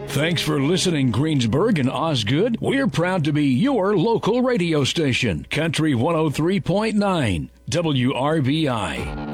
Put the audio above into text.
Thanks for listening, Greensburg and Osgood. We're proud to be your local radio station, Country 103.9 WRBI.